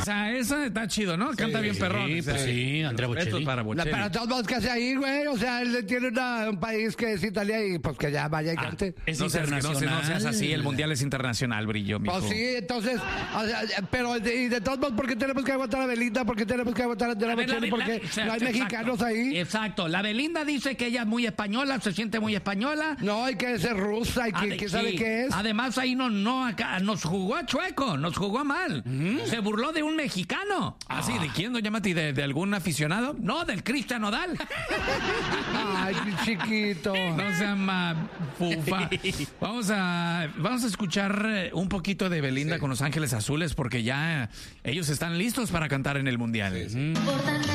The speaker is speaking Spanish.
sea, esa está chido, ¿no? Canta bien perrón. Sí, pues sí, Andrea Esto Bocelli. es para Bocelli. Pero todos modos, ¿qué hace ahí, güey? O sea, él tiene un país que es Italia y pues que ya vaya y cante. Es No seas internacional. así, el mundial es internacional, Brillo, mijo. Pues sí, entonces, o sea, pero y de todos modos, ¿por qué tenemos que aguantar a Belinda? ¿Por qué tenemos que aguantar a Andrea A ver, Bocelli? Porque no hay mexicanos ahí. Exacto. La Belinda dice que ella es muy española, se siente muy española. No, hay que ser rusa y que sabe Sí. qué es. Además, ahí nos jugó a chueco, nos jugó a mal. Se burló de un mexicano. ¿Ah, sí? ¿De quién, doña Mati? ¿De algún aficionado? No, del Cristian Nodal. Ay, qué chiquito. No se llama fufa. Vamos a escuchar un poquito de Belinda con Los Ángeles Azules porque ya ellos están listos para cantar en el Mundial. Importante